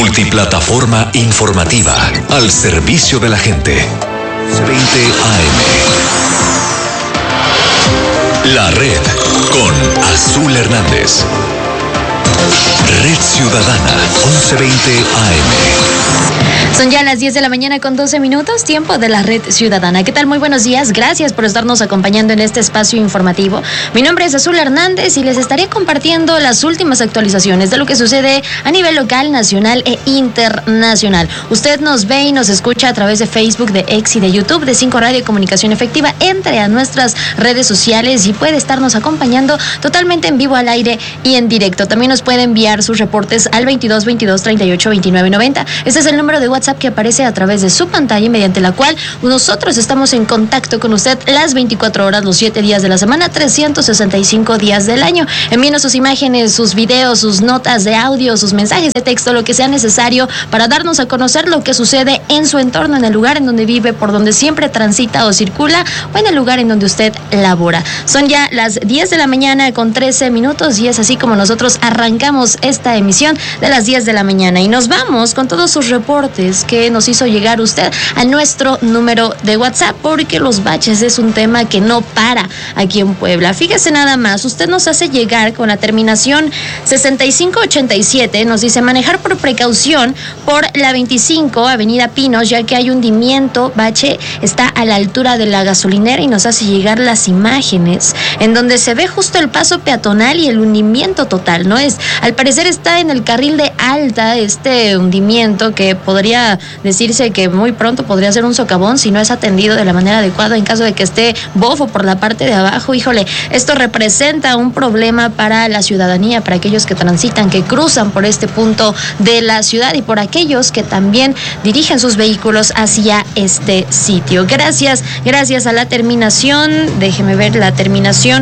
Multiplataforma informativa al servicio de la gente. 20 AM. La Red con Azul Hernández. Red Ciudadana, 11:20 AM. Son ya las 10 de la mañana con 12 minutos, tiempo de la Red Ciudadana. ¿Qué tal? Muy buenos días. Gracias por estarnos acompañando en este espacio informativo. Mi nombre es Azul Hernández y les estaré compartiendo las últimas actualizaciones de lo que sucede a nivel local, nacional e internacional. Usted nos ve y nos escucha a través de Facebook, de X y de YouTube, de 5 Radio Comunicación Efectiva. Entre a nuestras redes sociales y puede estarnos acompañando totalmente en vivo, al aire y en directo. También nos puede enviar sus reportes al 22 22 38 29 90. Este es el número de WhatsApp que aparece a través de su pantalla, mediante la cual nosotros estamos en contacto con usted las 24 horas, los 7 días de la semana, 365 días del año. Envíenos sus imágenes, sus videos, sus notas de audio, sus mensajes de texto, lo que sea necesario para darnos a conocer lo que sucede en su entorno, en el lugar en donde vive, por donde siempre transita o circula, o en el lugar en donde usted labora. Son ya las 10 de la mañana con 13 minutos y es así como nosotros arrancamos esta emisión de las 10 de la mañana y nos vamos con todos sus reportes que nos hizo llegar usted a nuestro número de WhatsApp, porque los baches es un tema que no para aquí en Puebla. Fíjese nada más, usted nos hace llegar con la terminación 6587, nos dice manejar por precaución por la 25 Avenida Pinos, ya que hay hundimiento, bache está a la altura de la gasolinera, y nos hace llegar las imágenes en donde se ve justo el paso peatonal y el hundimiento total, ¿no? Al parecer está en el carril de alta este hundimiento, que podría decirse que muy pronto podría ser un socavón si no es atendido de la manera adecuada en caso de que esté bofo por la parte de abajo. Híjole, esto representa un problema para la ciudadanía, para aquellos que transitan, que cruzan por este punto de la ciudad y por aquellos que también dirigen sus vehículos hacia este sitio. Gracias a la terminación, déjeme ver la terminación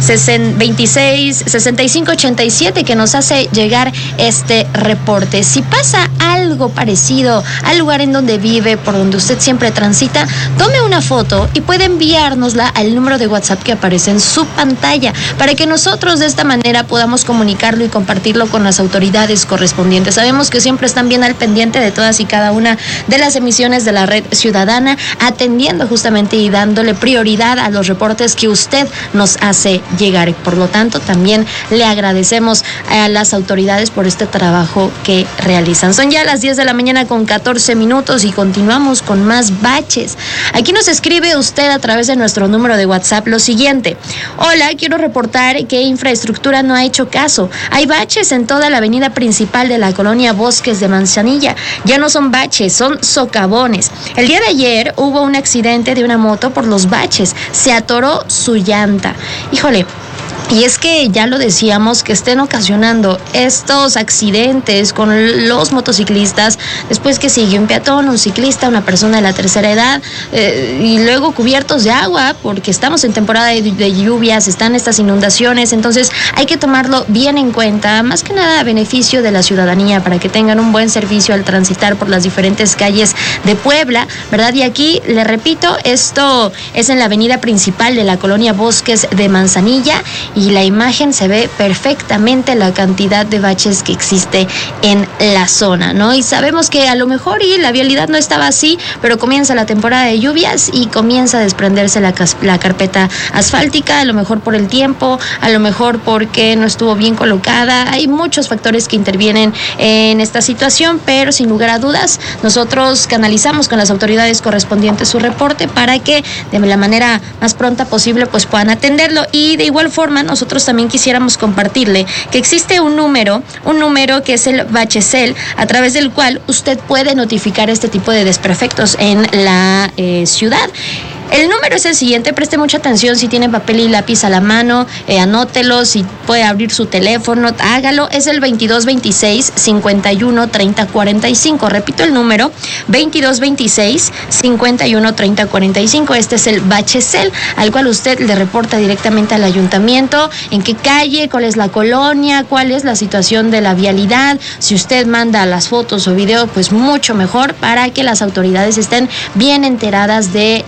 6587 que nos hace llegar este reporte. Si pasa algo parecido al lugar en donde vive, por donde usted siempre transita, tome una foto y puede enviárnosla al número de WhatsApp que aparece en su pantalla, para que nosotros de esta manera podamos comunicarlo y compartirlo con las autoridades correspondientes. Sabemos que siempre están bien al pendiente de todas y cada una de las emisiones de la Red Ciudadana, atendiendo justamente y dándole prioridad a los reportes que usted nos hace llegar. Por lo tanto, también le agradecemos a las autoridades por este trabajo que realizan. Son ya las 10 de la mañana con 14 minutos y continuamos con más baches. Aquí nos escribe usted a través de nuestro número de WhatsApp lo siguiente: hola, quiero reportar que infraestructura no ha hecho caso. Hay baches en toda la avenida principal de la colonia Bosques de Manzanilla. Ya no son baches, son socavones. El día de ayer hubo un accidente de una moto por los baches. Se atoró su llanta. Híjole. Y es que ya lo decíamos, que estén ocasionando estos accidentes con los motociclistas, después que sigue un peatón, un ciclista, una persona de la tercera edad, y luego cubiertos de agua, porque estamos en temporada de lluvias, están estas inundaciones. Entonces hay que tomarlo bien en cuenta, más que nada a beneficio de la ciudadanía, para que tengan un buen servicio al transitar por las diferentes calles de Puebla, ¿verdad? Y aquí, le repito, esto es en la avenida principal de la colonia Bosques de Manzanilla, y la imagen se ve perfectamente la cantidad de baches que existe en la zona, ¿no? Y sabemos que a lo mejor y la vialidad no estaba así, pero comienza la temporada de lluvias y comienza a desprenderse la carpeta asfáltica, a lo mejor por el tiempo, a lo mejor porque no estuvo bien colocada. Hay muchos factores que intervienen en esta situación, pero sin lugar a dudas nosotros canalizamos con las autoridades correspondientes su reporte para que de la manera más pronta posible pues puedan atenderlo. Y de igual forma nosotros también quisiéramos compartirle que existe un número que es el Bachecel, a través del cual usted puede notificar este tipo de desperfectos en la ciudad. El número es el siguiente, preste mucha atención, si tiene papel y lápiz a la mano, anótelo, si puede abrir su teléfono, hágalo. Es el 2226 51 30 45. Repito el número, 2226 51 30 45. Este es el Bachecel, al cual usted le reporta directamente al ayuntamiento en qué calle, cuál es la colonia, cuál es la situación de la vialidad. Si usted manda las fotos o videos, pues mucho mejor, para que las autoridades estén bien enteradas de estos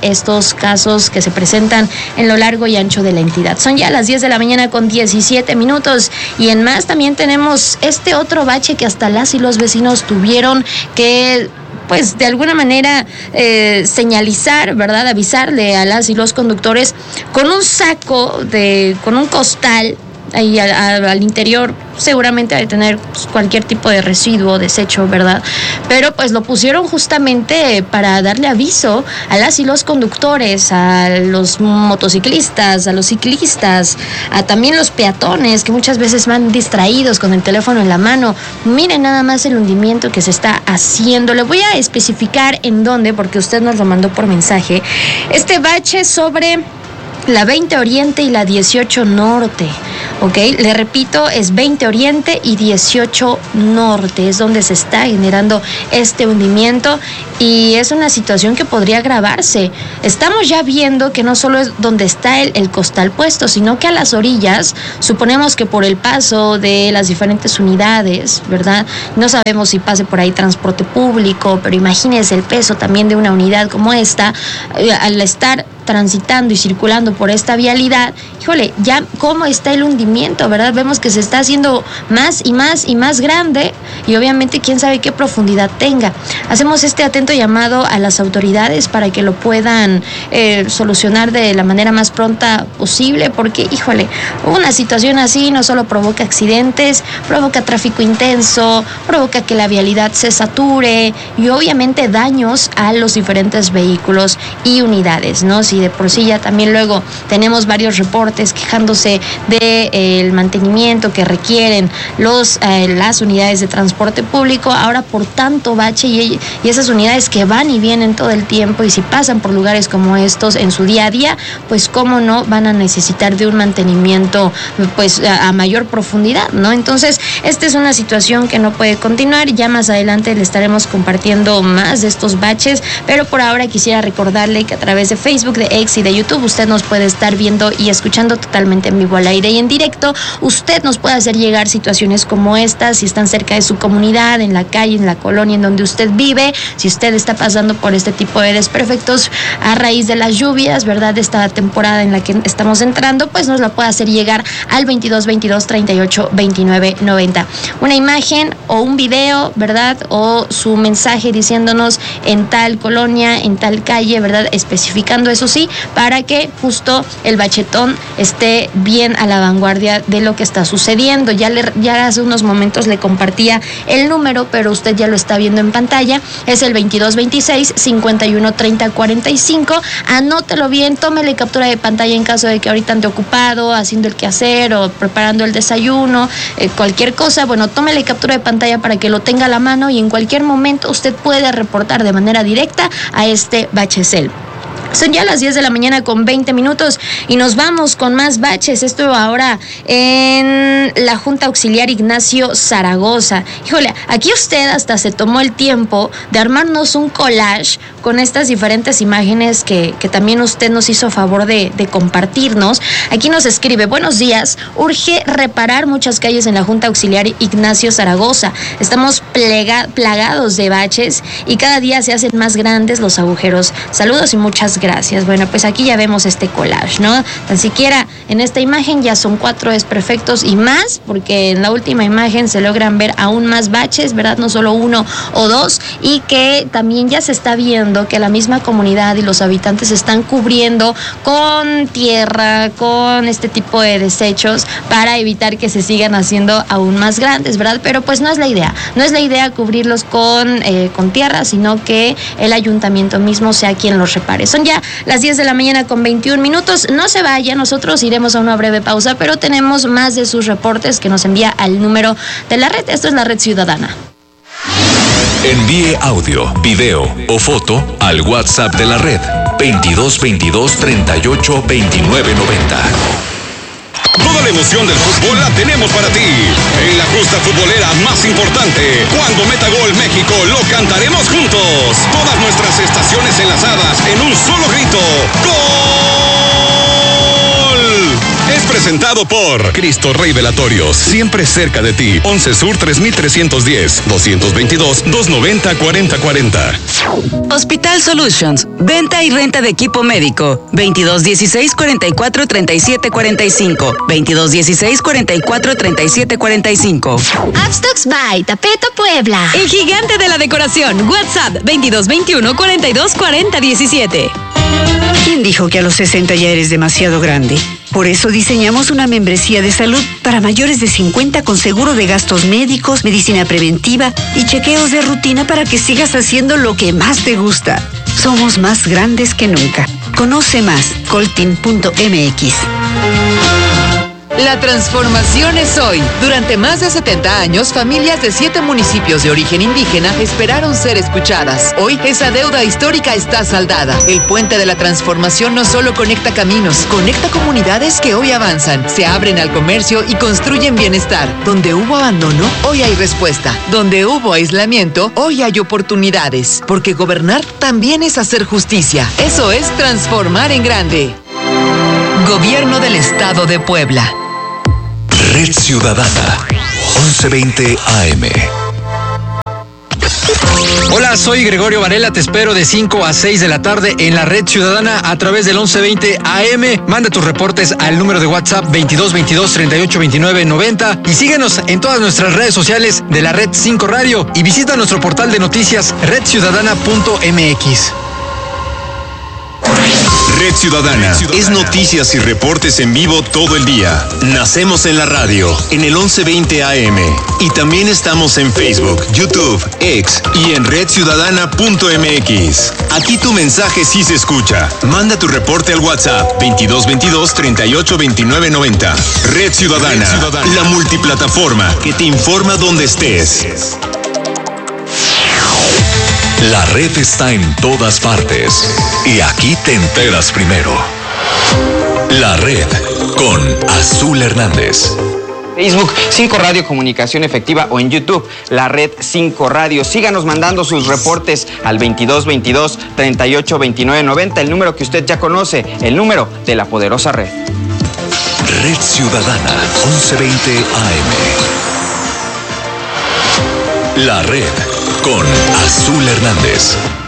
estos casos que se presentan en lo largo y ancho de la entidad. Son ya las 10 de la mañana con 17 minutos y en más también tenemos este otro bache que hasta las y los vecinos tuvieron que pues de alguna manera señalizar, ¿verdad? Avisarle a las y los conductores con un saco, con un costal ahí al interior. Seguramente hay que tener pues, cualquier tipo de residuo, desecho, ¿verdad? Pero pues lo pusieron justamente para darle aviso a las y los conductores, a los motociclistas, a los ciclistas, a también los peatones que muchas veces van distraídos con el teléfono en la mano. Miren nada más el hundimiento que se está haciendo. Le voy a especificar en dónde, porque usted nos lo mandó por mensaje. Este bache sobre la 20 Oriente y la 18 Norte, ¿ok? Le repito, es 20 Oriente y 18 Norte, es donde se está generando este hundimiento y es una situación que podría agravarse. Estamos ya viendo que no solo es donde está el costal puesto, sino que a las orillas, suponemos que por el paso de las diferentes unidades, ¿verdad? No sabemos si pase por ahí transporte público, pero imagínense el peso también de una unidad como esta, al estar transitando y circulando por esta vialidad, híjole, ya cómo está el hundimiento, ¿verdad? Vemos que se está haciendo más y más y más grande y obviamente quién sabe qué profundidad tenga. Hacemos este atento llamado a las autoridades para que lo puedan solucionar de la manera más pronta posible, porque, híjole, una situación así no solo provoca accidentes, provoca tráfico intenso, provoca que la vialidad se sature y obviamente daños a los diferentes vehículos y unidades, ¿no? Si de por sí ya también luego tenemos varios reportes quejándose del mantenimiento que requieren las unidades de transporte público, ahora por tanto bache y esas unidades que van y vienen todo el tiempo y si pasan por lugares como estos en su día a día, pues cómo no van a necesitar de un mantenimiento pues a mayor profundidad, ¿no? Entonces, esta es una situación que no puede continuar, ya más adelante le estaremos compartiendo más de estos baches, pero por ahora quisiera recordarle que a través de Facebook, de X y de YouTube usted nos puede estar viendo y escuchando totalmente en vivo, al aire y en directo. Usted nos puede hacer llegar situaciones como estas, si están cerca de su comunidad, en la calle, en la colonia en donde usted vive, si usted está pasando por este tipo de desperfectos a raíz de las lluvias, ¿verdad? De esta temporada en la que estamos entrando, pues nos la puede hacer llegar al 22 22 38 29 90. Una imagen o un video, ¿verdad? O su mensaje diciéndonos en tal colonia, en tal calle, ¿verdad? Especificando eso sí, para que justo el bachetón esté bien a la vanguardia de lo que está sucediendo. Ya hace unos momentos le compartía el número, pero usted ya lo está viendo en pantalla. Es el 2226 51 30 45. Anótelo bien, tómele captura de pantalla en caso de que ahorita ande ocupado, haciendo el quehacer o preparando el desayuno, cualquier cosa. Bueno, tómele captura de pantalla para que lo tenga a la mano y en cualquier momento usted puede reportar de manera directa a este bachecel. Son ya las 10 de la mañana con 20 minutos y nos vamos con más baches. Esto ahora en la Junta Auxiliar Ignacio Zaragoza. Híjole, aquí usted hasta se tomó el tiempo de armarnos un collage con estas diferentes imágenes que también usted nos hizo favor de compartirnos. Aquí nos escribe: buenos días, urge reparar muchas calles en la Junta Auxiliar Ignacio Zaragoza. Estamos plagados de baches y cada día se hacen más grandes los agujeros. Saludos y muchas gracias. Bueno, pues aquí ya vemos este collage, ¿no? Tan siquiera en esta imagen ya son 4 desperfectos y más, porque en la última imagen se logran ver aún más baches, ¿verdad? No solo 1 o 2, y que también ya se está viendo que la misma comunidad y los habitantes están cubriendo con tierra, con este tipo de desechos para evitar que se sigan haciendo aún más grandes, ¿verdad? Pero pues no es la idea. No es la idea cubrirlos con tierra, sino que el ayuntamiento mismo sea quien los repare. Son ya las 10 de la mañana con 21 minutos. No se vaya, nosotros iremos a una breve pausa, pero tenemos más de sus reportes que nos envía al número de la red. Esto es la Red Ciudadana. Envíe audio, video o foto al WhatsApp de la red 22 22 38 29 90. Toda la emoción del fútbol la tenemos para ti. En la justa futbolera más importante, cuando meta gol México, lo cantaremos juntos. Todas nuestras estaciones enlazadas en un solo grito. ¡Gol! Es presentado por Cristo Rey Velatorios, siempre cerca de ti. 11 Sur 3310, 222-290-4040. Hospital Solutions, venta y renta de equipo médico, 2216-443745, 2216-443745. Upstocks by Tapeto Puebla. El gigante de la decoración, WhatsApp 2221-424017. ¿Quién dijo que a los 60 ya eres demasiado grande? Por eso diseñamos una membresía de salud para mayores de 50 con seguro de gastos médicos, medicina preventiva y chequeos de rutina para que sigas haciendo lo que más te gusta. Somos más grandes que nunca. Conoce más, coltin.mx. La transformación es hoy. Durante más de 70 años, familias de 7 municipios de origen indígena esperaron ser escuchadas. Hoy, esa deuda histórica está saldada. El puente de la transformación no solo conecta caminos, conecta comunidades que hoy avanzan, se abren al comercio y construyen bienestar. Donde hubo abandono, hoy hay respuesta. Donde hubo aislamiento, hoy hay oportunidades. Porque gobernar también es hacer justicia. Eso es transformar en grande. Gobierno del Estado de Puebla. Red Ciudadana, 1120 AM. Hola, soy Gregorio Varela, te espero de 5 a 6 de la tarde en la Red Ciudadana a través del 1120 AM. Manda tus reportes al número de WhatsApp 2222-382990 y síguenos en todas nuestras redes sociales de la Red 5 Radio y visita nuestro portal de noticias redciudadana.mx. Red Ciudadana es noticias y reportes en vivo todo el día. Nacemos en la radio, en el 1120 AM. Y también estamos en Facebook, YouTube, X y en redciudadana.mx. Aquí tu mensaje sí se escucha. Manda tu reporte al WhatsApp 2222-382990. Red Ciudadana, la multiplataforma que te informa donde estés. La red está en todas partes y aquí te enteras primero. La red con Azul Hernández. Facebook 5 Radio Comunicación Efectiva o en YouTube, la Red 5 Radio. Síganos mandando sus reportes al 2222-382990, el número que usted ya conoce, el número de la poderosa red. Red Ciudadana, 1120 AM. La red con Azul Hernández.